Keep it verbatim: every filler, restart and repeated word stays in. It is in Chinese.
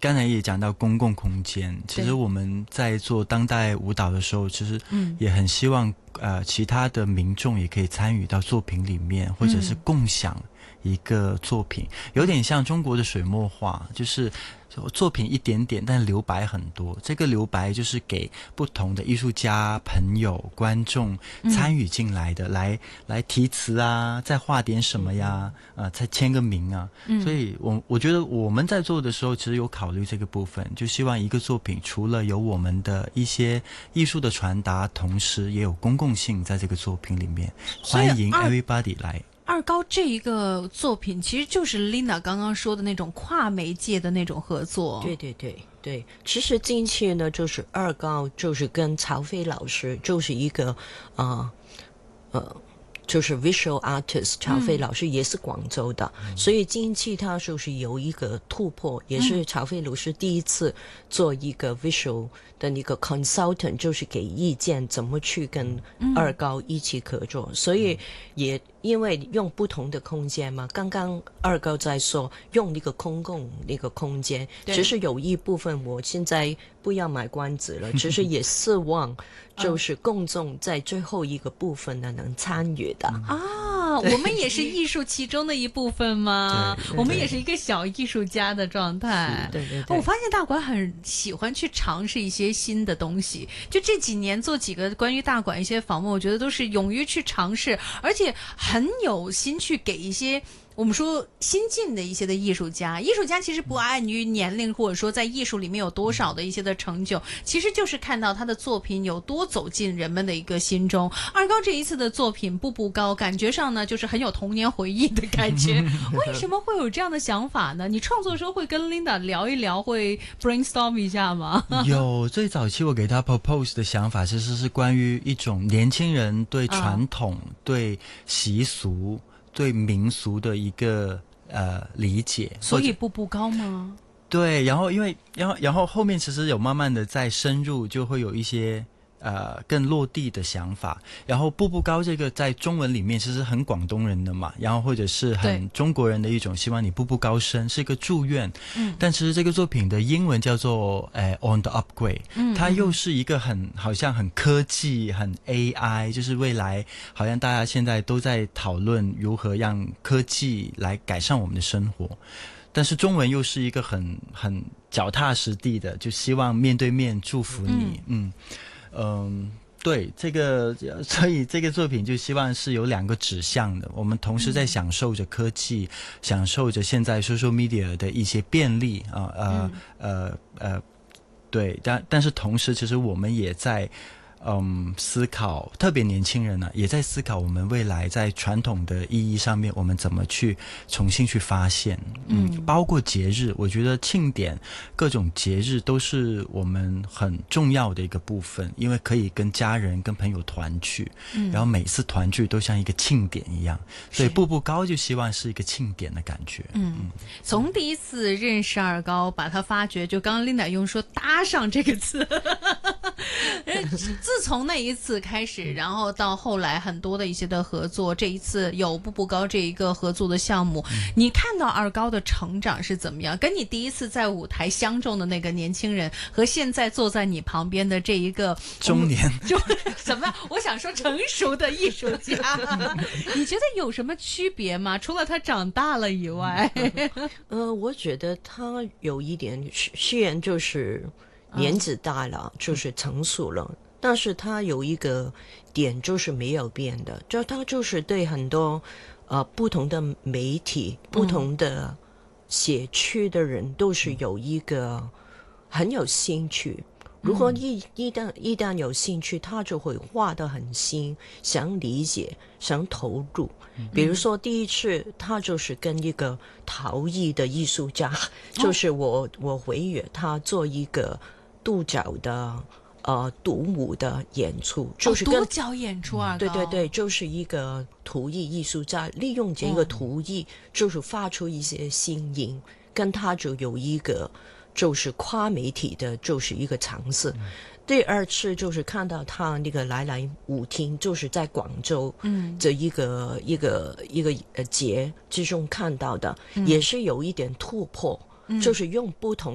刚才也讲到公共空间，其实我们在做当代舞蹈的时候，其实也很希望、嗯、呃其他的民众也可以参与到作品里面，或者是共享一个作品，有点像中国的水墨画，就是作品一点点，但留白很多。这个留白就是给不同的艺术家、朋友、观众参与进来的，嗯、来来题词啊，再画点什么呀，呃，再签个名啊。嗯、所以我我觉得我们在做的时候，其实有考虑这个部分，就希望一个作品除了有我们的一些艺术的传达，同时也有公共性在这个作品里面，欢迎 everybody 来。 二高这一个作品其实就是 Linda 刚刚说的那种跨媒介的那种合作。 对对对对，其实近期呢，就是二高就是跟曹飞老师就是一个呃呃就是 visual artist 曹飞老师也是广州的、嗯、所以近期他就是有一个突破，也是曹飞老师第一次做一个 visual 的那个 consultant， 就是给意见怎么去跟二高一起合作、嗯、所以也因为用不同的空间嘛，刚刚二高在说用那个公共那个空间，其实有一部分我现在不要买关子了，其实也希望就是公众在最后一个部分呢能参与的、嗯、 啊，我们也是艺术其中的一部分吗？我们也是一个小艺术家的状态。 对对对， 我发现大馆很喜欢去尝试一些新的东西，就这几年做几个关于大馆一些访问，我觉得都是勇于去尝试，而且很有心去给一些我们说新进的一些的艺术家，艺术家其实不按于年龄或者说在艺术里面有多少的一些的成就，其实就是看到他的作品有多走进人们的一个心中。二高这一次的作品步步高，感觉上呢就是很有童年回忆的感觉。为什么会有这样的想法呢？你创作的时候会跟 Linda 聊一聊，会 brainstorm 一下吗？ 有，最早期我给他 propose 的想法其实是关于一种年轻人对传统、啊、对习俗对民俗的一个呃理解， 所以步步高吗？ 对，然后因为然后然后后面其实有慢慢的在深入，就会有一些呃更落地的想法。然后步步高这个在中文里面其实很广东人的嘛，然后或者是很中国人的一种希望你步步高升，是一个祝愿。嗯，但其实这个作品的英文叫做呃 On the Upgrade， 嗯，它又是一个很好像很科技很 A I， 就是未来好像大家现在都在讨论如何让科技来改善我们的生活。但是中文又是一个很很脚踏实地的，就希望面对面祝福你。嗯嗯、呃，对，这个所以这个作品就希望是有两个指向的，我们同时在享受着科技、嗯、享受着现在 social media 的一些便利啊呃、嗯、呃呃对，但但是同时其实我们也在嗯，思考，特别年轻人呢、啊，也在思考我们未来在传统的意义上面，我们怎么去重新去发现。嗯，嗯包括节日，我觉得庆典、各种节日都是我们很重要的一个部分，因为可以跟家人、跟朋友团聚，嗯，然后每次团聚都像一个庆典一样，所以步步高就希望是一个庆典的感觉。 嗯，嗯从第一次认识二高，把他发掘，就刚刚 Linda 用说搭上这个词。自从那一次开始，然后到后来很多的一些的合作，这一次有步步高这一个合作的项目，嗯、你看到二高的成长是怎么样？跟你第一次在舞台相中的那个年轻人，和现在坐在你旁边的这一个中年， 就怎么样？我想说成熟的艺术家，你觉得有什么区别吗？除了他长大了以外， 呃，我觉得他有一点，虽然就是年纪大了，嗯、就是成熟了。但是他有一个点就是没有变的，就他就是对很多呃不同的媒体、不同的写区的人都是有一个很有兴趣。如果一一旦一旦有兴趣，他就会画得很新，想理解，想投入。比如说第一次，他就是跟一个陶艺的艺术家，就是我我回约他做一个独角的。呃，独舞的演出就是跟、 哦、独角演出啊， 对对对，就是一个陶艺艺术家利用这个陶艺，就是发出一些新音，嗯、跟他就有一个就是跨媒体的，就是一个尝试。嗯、第二次就是看到他那个来来舞厅，就是在广州这一个、嗯、一个一个呃节之中看到的，嗯、也是有一点突破，嗯、就是用不同。